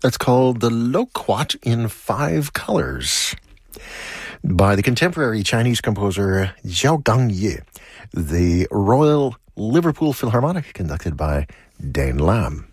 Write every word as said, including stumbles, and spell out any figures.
That's called the Loquat in Five Colors by the contemporary Chinese composer Zhao Gangye, the Royal Liverpool Philharmonic, conducted by Dane Lam.